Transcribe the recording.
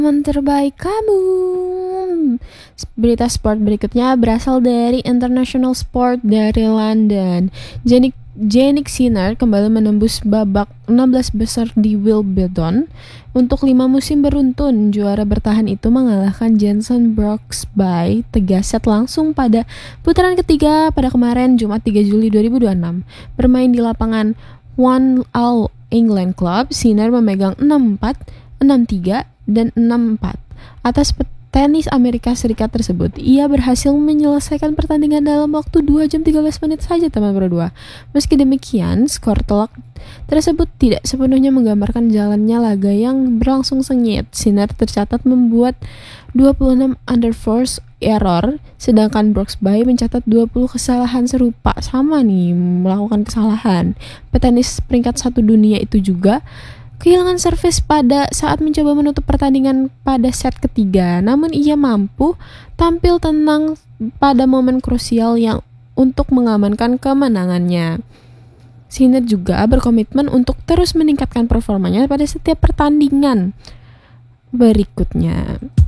Teman terbaik kamu. Berita sport berikutnya berasal dari International Sport dari London. Jannik Sinner kembali menembus babak 16 besar di Wimbledon. Untuk 5 musim beruntun, juara bertahan itu mengalahkan Jenson Brooksby 3 set langsung pada putaran ketiga pada kemarin Jumat 3 Juli 2026. Bermain di lapangan One All England Club, Sinner memegang 6-4, 6-3, dan 6-4 atas tenis Amerika Serikat tersebut. Ia berhasil menyelesaikan pertandingan dalam waktu 2 jam 13 menit saja, teman berdua. Meski demikian, skor telak tersebut tidak sepenuhnya menggambarkan jalannya laga yang berlangsung sengit. Sinner tercatat membuat 26 underforce error, sedangkan Brooksby mencatat 20 kesalahan serupa. Sama nih, melakukan kesalahan. Petenis peringkat 1 dunia itu juga kehilangan servis pada saat mencoba menutup pertandingan pada set ketiga. Namun ia mampu tampil tenang pada momen krusial yang untuk mengamankan kemenangannya. Sinner juga berkomitmen untuk terus meningkatkan performanya pada setiap pertandingan berikutnya.